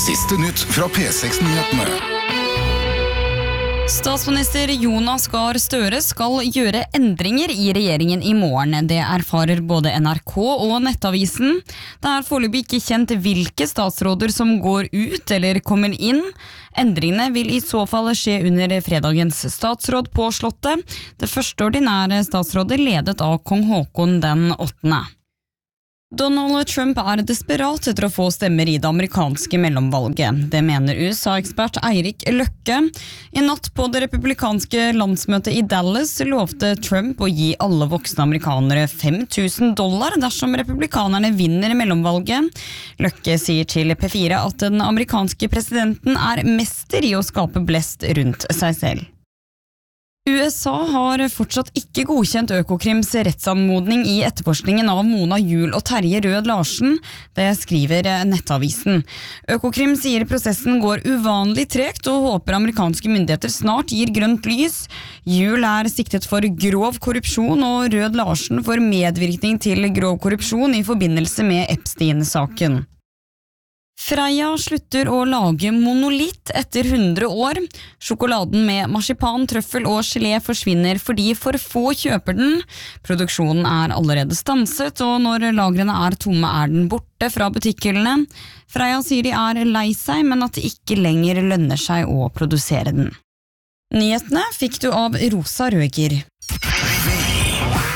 Siste nytt fra P6-nyhetene. Statsminister Jonas Gahr Støre skal gjøre endringer i regjeringen i morgen. Det erfarer både NRK og Nettavisen. Det er foreløpig ikke kjent hvilke statsråder som går ut eller kommer inn. Endringene vil i så fall skje under fredagens statsråd på Slottet. Det første ordinære statsrådet ledet av kong Haakon den 8. Donald Trump er desperat etter å få stemmer i det amerikanske mellomvalget. Det mener USA-ekspert Eirik Løkke. I natt på det republikanske landsmøtet i Dallas lovte Trump å gi alle voksne amerikanere $5,000 dersom republikanerne vinner mellomvalget. Løkke sier til P4 at den amerikanske presidenten er mester i å skape blest rundt seg selv. USA har fortsatt ikke godkjent Økokrims rettsanmodning i etterforskningen av Mona Juul og Terje Rød Larsen. Det skriver Nettavisen. Økokrim sier prosessen går uvanlig tregt og håper amerikanske myndigheter snart gir grønt lys. Juul er siktet for grov korrupsjon og Rød Larsen for medvirkning til grov korrupsjon i forbindelse med Epstein-saken. Freia slutter å lage monolitt etter 100 år. Sjokoladen med marsipan, trøffel og gelé forsvinner fordi for få kjøper den. Produksjonen er allerede stanset, og når lagrene er tomme er den borte fra butikkhyllene. Freia sier de er lei seg, men at det ikke lenger lønner seg å produsere den. Nyhetene fikk du av Rosa Røger.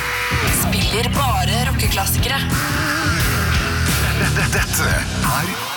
Spiller bare rockeklassikere. Dette er